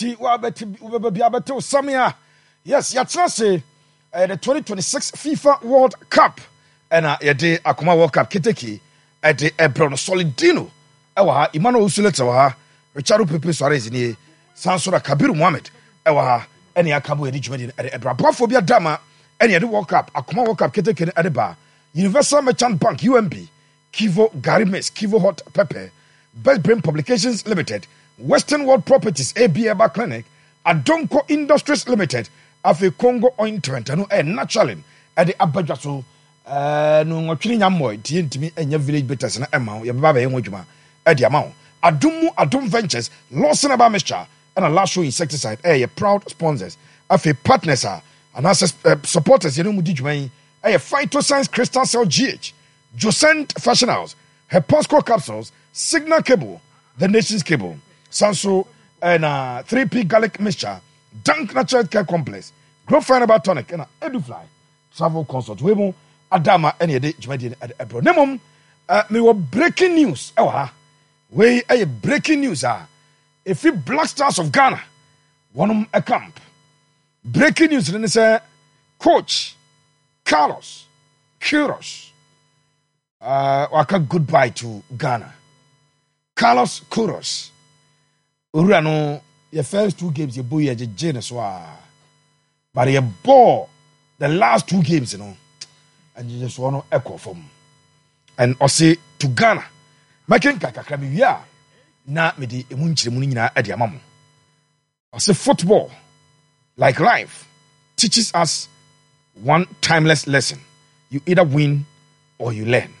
Samia. Yes, say the 2026 FIFA World Cup and yede akoma World Cup keteki at the Ebron Solidino. Ewa Emmanuel Usuleta wa Richard Pepe Suarez ni Sansora Kabiru Mohamed. Ewa any akabu edi jumedi at the Ebra Bophobia Dama any the World Cup akoma World Cup keteki at the bar Universal Merchant Bank UMB Kivo Garimes Kivo Hot Pepper Best Brain Publications Limited Western World Properties AB Clinic Adonko Industries Limited Afe Congo Ointment ano naturally at the Abadjaso no ngotwini nyamoy tie ntimi enya village betters na ema ye baba ye ngodwuma e dia ma Adum Ventures Lawson Aba Mixture and a last show insecticide ye proud sponsors Afe partners and supporters ye no mu didwuma ye Phytoscience Crystal Cell GH Josent Fashion House Heposco Capsules Signal Cable The Nations Cable Sanso and 3P Garlic Mixture Dunk Natural Care Complex Grow Fiber Tonic and Edufly Travel Consult Wemo Adama any day Jumadi at Ebro Nemum me were breaking news we a breaking news if you Black Stars of Ghana one a camp breaking news then say Coach Carlos Queiroz waka goodbye to Ghana Carlos Queiroz Urano, your first 2 games, you boy, you genius, but you bore the last 2 games, and you just want to echo from. And I say to Ghana, making Kakakrami, yeah, na me di emunchi munina at Yamamu. I say football, like life, teaches us one timeless lesson. You either win or you learn.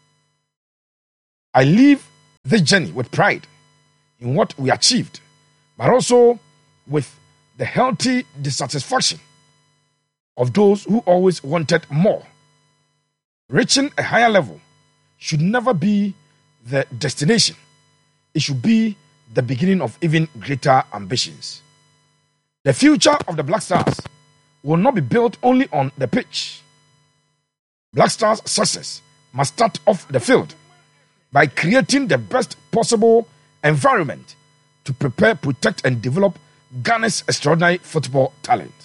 I live this journey with pride in what we achieved, but also with the healthy dissatisfaction of those who always wanted more. Reaching a higher level should never be the destination. It should be the beginning of even greater ambitions. The future of the Black Stars will not be built only on the pitch. Black Stars' success must start off the field by creating the best possible environment to prepare, protect, and develop Ghana's extraordinary football talent.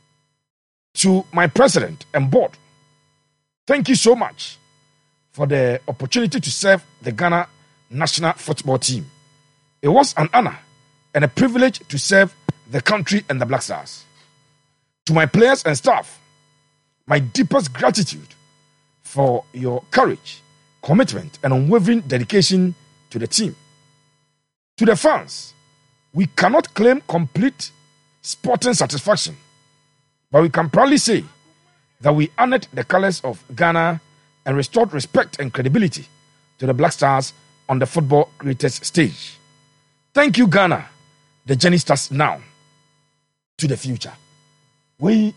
To my president and board, thank you so much for the opportunity to serve the Ghana national football team. It was an honor and a privilege to serve the country and the Black Stars. To my players and staff, my deepest gratitude for your courage, commitment, and unwavering dedication to the team. To the fans, we cannot claim complete sporting satisfaction, but we can proudly say that we honored the colors of Ghana and restored respect and credibility to the Black Stars on the football greatest stage. Thank you, Ghana. The journey starts now to the future. We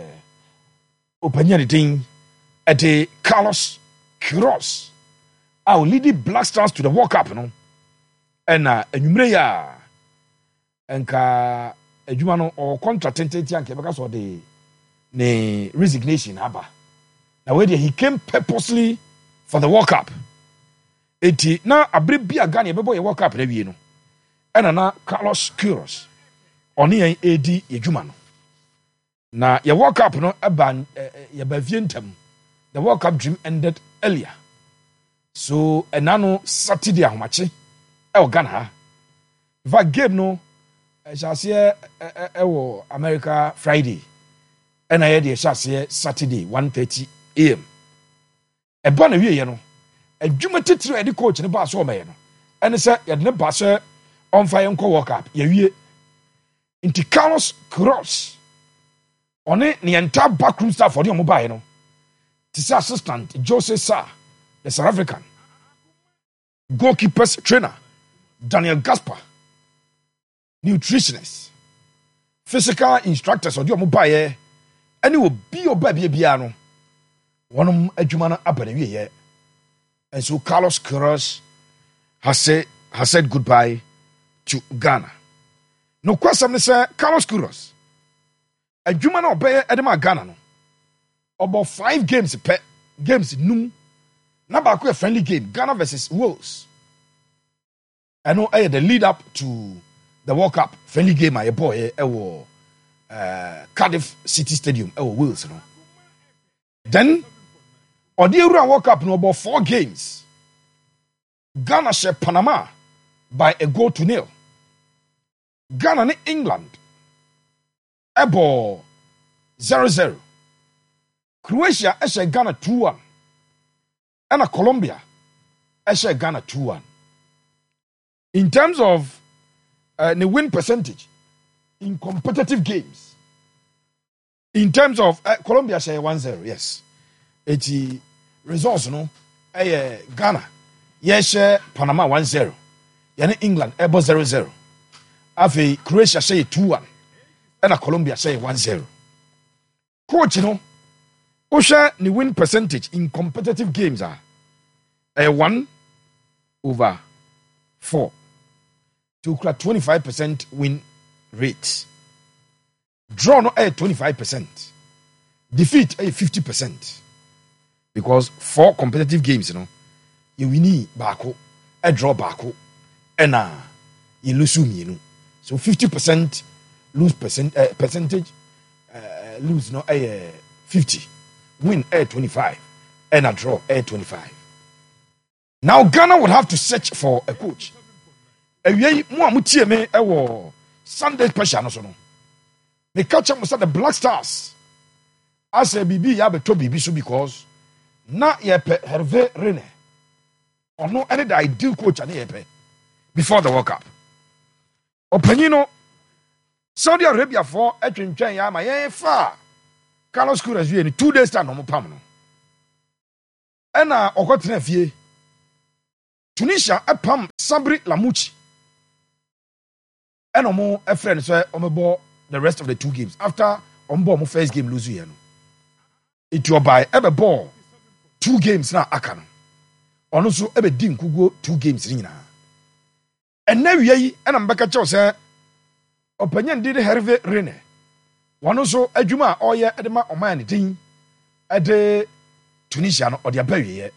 open the thing at the Carlos Queiroz, our leading Black Stars to the World Cup, and enumere enka adwuma no or contract anke because of the resignation aba na where he came purposely for the World Cup eti na abre bia Ghana bebo ye World Cup na wie no na Carlos Queiroz oni en edi adwuma no na ye World Cup no eba ye ba vientam the World Cup dream ended earlier so enano Saturday ahomache Ghana. If I game no, I shall see America Friday, and I had shall see Saturday 1:30 a.m. A born a year, a Juma titri the coach in the bus man, and I said, "You're not pass on fire and co-work up." Ye into Carlos Queiroz on it, the entire backroom staff for the mobile. This assistant Jose Sa, the South African goalkeepers trainer. Daniel Gaspar, nutritionist, physical instructors, or your mobile, and it will be your baby piano. One of Ejumana Abenawye, and so Carlos Queiroz has said goodbye to Ghana. No question, sir. Carlos Queiroz, Ejumana obey Edema Ghana no. About 5 games per games num. Number a friendly game, Ghana versus Wales. I know the lead up to the World Cup friendly game a boy Cardiff City Stadium Wales no. Then on the World Cup no about 4 games. Ghana share Panama by a 1-0. Ghana and England ebo 0-0. Croatia share Ghana 2-1. And Colombia share Ghana 2-1. In terms of the win percentage in competitive games, in terms of Colombia share 1-0, yes. Eti results no Ghana yes Panama 1-0. Yani England ebo 0-0. Afi Croatia share 2-1. And Colombia share 1-0. Coach no Osha the win percentage in competitive games are 1/4 to 25% win rate. Draw no 25%. Defeat 50%. Because 4 competitive games, you win bako, a draw bako, and you lose you. So 50% lose percentage lose 50, win 25, and a draw 25. Now Ghana would have to search for a coach. Sunday special no. Me catch up with the Black Stars. I say BB ya beto BB so because na yepe Hervé Renard. Or no any the ideal coach and yepe before the World Cup. Openino Saudi Arabia for etwentwen ya ma yen fa Carlos Queiroz wie ni 2 days time no pam no. Ena okotena fie Tunisia epam Sabri Lamouchi. And omo a friend so omo the rest of the 2 games after omo first game lose you no. It your by ebe ball 2 games na aka no. Ono so ebe di nkugo 2 games nyina. And na wie yi na mbeka che say opanyan di Hervé Renard. One so adwuma oye edema oman ne din ede Tunisia no ode abawie.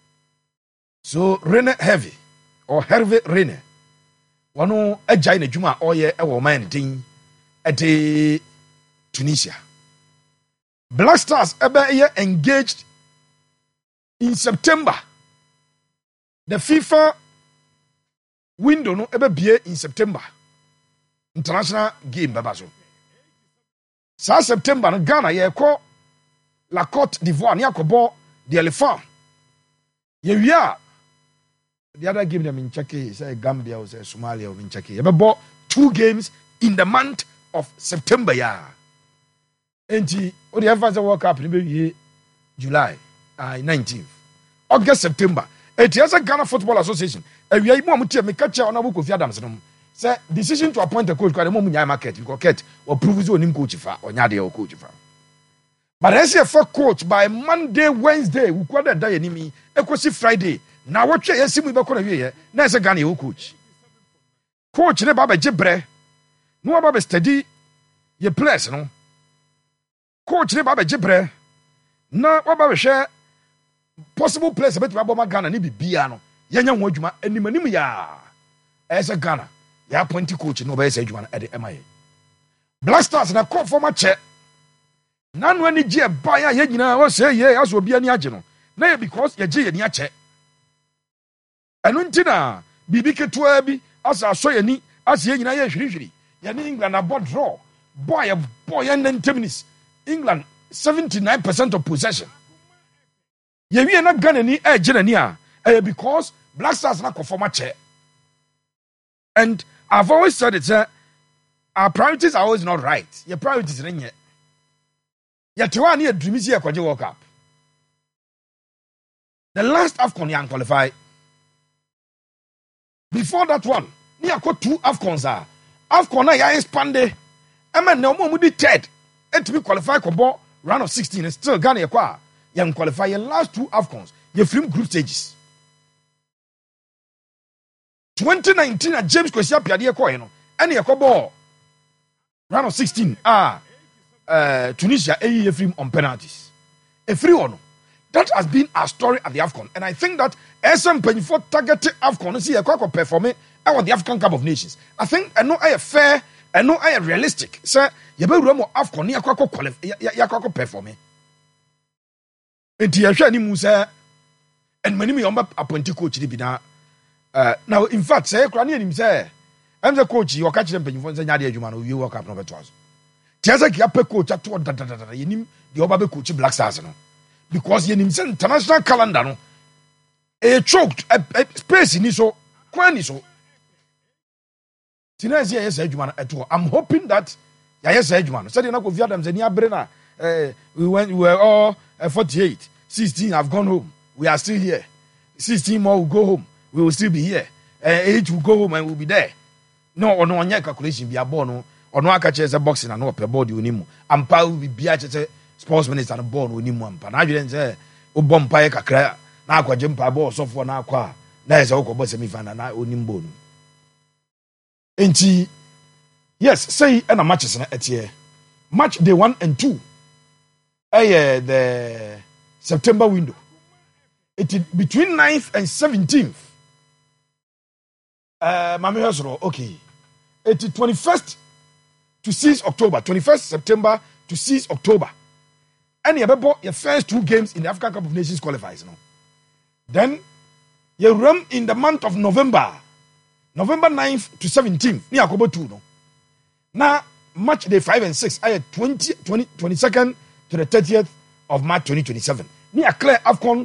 So Renard Heavy or Hervé Renard. One ajay na adwuma oye e wo man ne din ede Tunisia. Black Stars ebe engaged in September. The FIFA window no ebe bie in September. International game baba so. Sa September no Ghana ye ko La Côte d'Ivoire ni akobo the Elephant. Ye wia the other game them in Cheke say Gambia or say Somalia or in Cheke. Ye bought 2 games in the month of September ya. Enti o the Advance World Cup ni be July 19th. August September. It is a Ghana Football Association. And we are more me catch on a book of Adams. Say decision to appoint a coach because the moment market because Ket or prove you on coach or Nyade or coach. But as a for coach by Monday, Wednesday, we got that day enemy, Equasi Friday. Now what you see me back on here, there's a Ghana coach. Coach ne baba jebre, no baba steady ye place, no. Coach ne baba jebre, na baba share possible place about Baba Ghana ni bibia no yanya ho adwuma animanim ya ese Ghana ya appoint coach no be ese adwuma na de emaye Black Stars na call former che nanu ani je ba ya ye nyina wo say ye aso obi ani age no na ye because ye je ye ni ache enu ntina bibi ketua bi asa so ye ni asa ye nyina ye hwirihwiri ye ni England na board draw boy and 90 minutes England 79% of possession. Ye we na Ghana ni jenani a because Black Stars na conform chair. And I've always said it, our priorities are always not right. Your priorities are not. Your Tiwa ni a dream is here for the World Cup. The last AFCON you qualify. Before that one, ni got 2 AFCONs are. AFCON na ya expande. Ema na omo di third. Et to be qualified for round of 16 and still Ghana yakwa. You qualify your last 2 AFCONs. You film group stages. 2019 at James Kwesi Appiah Ekwa no. Any Ekwa round of 16. Tunisia you film on penalties. A free one. That has been our story at the AFCON. And I think that SM Penifo targeted AFCON see Ekwa perform ɛwɔ the African Cup of Nations. I think ɛno ɛyɛ fair, ɛno ɛyɛ realistic. Sɛ yɛbɛwura mu AFCON ne yɛakɔ perform. Nti yɛhwɛ animu sɛ ɛnumani mi ɔmba appointed coach ni bi na now in fact sɛ ekura ne anim sɛ ɛmsɛ coach yi ɔka kyerɛ mpanyinfoɔ sɛ nyaade adwuma no wie World Cup no bɛto aso. Tiɛ sɛ kia pɛ coach ato dadadada yɛnim deɛ ɔba bɛ coach Black Stars no because yɛnim sɛ international calendar no choked space ni so kwan ni so. Tina sɛ yɛyɛ sɛ adwuma no ɛto. I'm hoping that yɛyɛ sɛ adwuma no sɛdeɛ na Kofi Adams ani abere na we were all 48 16 have gone home. We are still here. 16 more will go home. We will still be here. 8 will go home and we'll be there. No, or no one calculation be a bono or no catches a boxing and no per body unimu. And Pau will be a sports minister and born with him one. But I didn't say, O Bompire Cacra, Naqua Jumpa ball, so for Naqua. There's a Oko Bossemi fan and I own him bone. And she, yes, say, and a matches at here. Match day 1 and 2. The September window. It is between 9th and 17th. Mami Hesro, okay. It is 21st to 6th October. 21st September to 6th October. And you have your first 2 games in the African Cup of Nations qualifiers. No? Then you run in the month of November. November 9th to 17th. Ni akobo 2 no. Now match day 5 and 6. I had 22nd to the 30th of March 2027. Ni a clear AFCON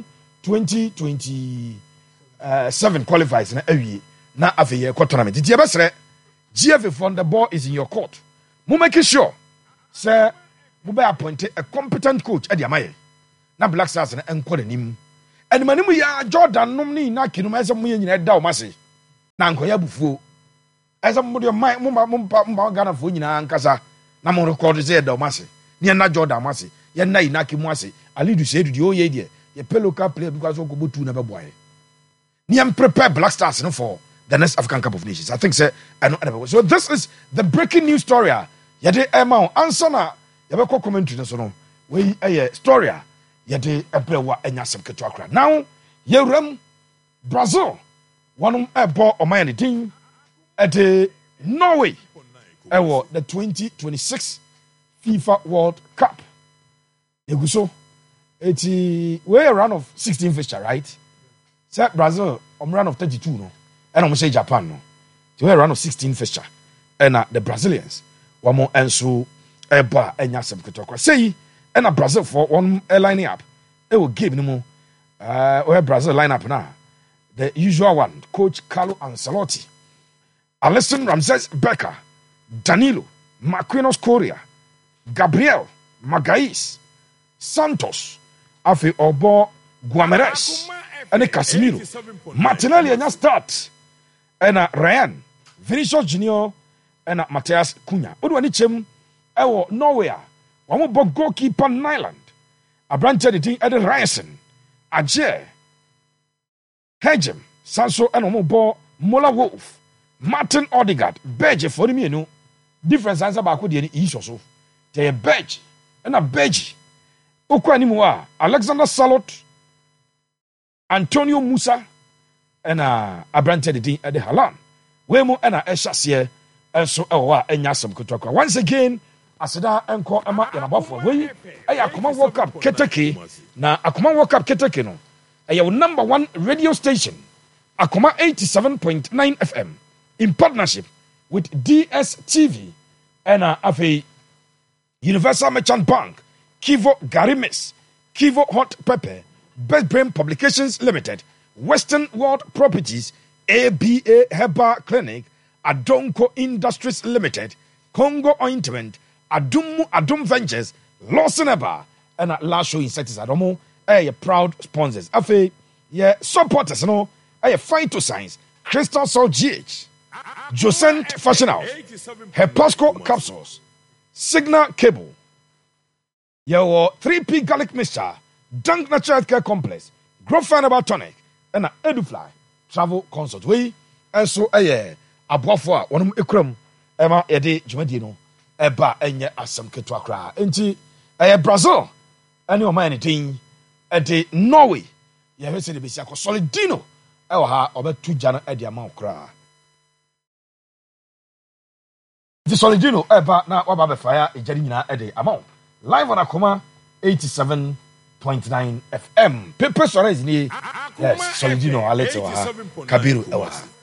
2027 qualifies na awie na afeye ko tournament. Ti ebesre GFA from the ball is in your court. Mo make sure say mo be appoint a competent coach e dia maye. Na Black Stars na enko nanim. Animanimu ya Jordan nom ni na kinum ese mo nyina da o mase. Na nkoya bufuo. Ese mo de mai mo Ghana fo nyina nkasa na mo record say da o mase. Ni na Jordan mase. Ye na inaki mu ase. Alidu say du o ye de. Ye pay local player because we go to never boy. Ni am prepare Black Stars no for the next African Cup of Nations. I think say I know. So this is the breaking news story. Ye de Emma answer na ye be ko commentary so no. We story ye de ebrewa enya sem keto akra. Now ye ram Brazil one ball oman the team at Norway the 2026 FIFA World Cup. Eguso we a run of 16 fixture, right? Say Brazil run of 32 no. And say Japan no. We a run of 16 fixture. And the Brazilians one more enso eba enya sem ketokwa. Say and Brazil for one line up. It will give no more we Brazil line up now. The usual one, Coach Carlo Ancelotti, Alisson Ramses Becker, Danilo, Marquinhos Correa, Gabriel Magalhães, Santos, Afi Obo Guimarães, and Casemiro, Martinelli and start, and Ryan, Vinicius Junior, and Matheus Cunha. Oduani Chem, Ewo Norway, one more goalkeeper Nyland, a branch editing Eden Ryerson, Ajay, Hegem, Sanso and Omobo, Mola Wolf, Martin Odegaard, Beji for me, no difference answer back with the issue. So, they Beji and a Beji. Okwanimua, Alexander Salot, Antonio Musa, and a branch editing at the Halan. Wemo and a Eshasia, and so and Yasam Kutaka. Once again, Asada and call Emma and above for way. I Akuma woke up Keteke, na Akuma woke up Keteke no. Your number 1 radio station, Akoma 87.9 FM, in partnership with DSTV and Afe Universal Merchant Bank, Kivo Garimis, Kivo Hot Pepper, Best Brain Publications Limited, Western World Properties, ABA Heba Clinic, Adonko Industries Limited, Congo Ointment, Adum Ventures, Lawson Eba, and Lasho Insecticide Adomo. Proud sponsors. Afe, supporters, no. Phytoscience, Crystal Salt GH, Josent Fashion House, Hepasco Capsules, Signal Cable, 3P Garlic Mixture, Dunk Natural Care Complex, Growth Fiber Tonic, and Edufly Travel Consult. We also Abuafo, one Ekram, Emma Ede Jumadino, Eba Enya Asam Ketuakra, Enti, Brazil, and your man anything. At Norway, you have said the Solidino, our over 2 Jana at the amount cry. The Solidino eba na waba be fire e jari nyina ede amount. Live on Akoma 87.9 FM. Pepe Suarez ni yes, Solidino Aleto ha Kabiru ewa.